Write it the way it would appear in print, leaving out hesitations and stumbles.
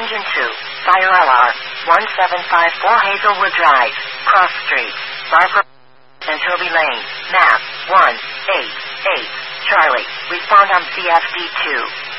Engine 2, Fire LR, 1754 Hazelwood Drive, Cross Street, Barbara and Toby Lane, map 188, Charlie, respond on CFD2.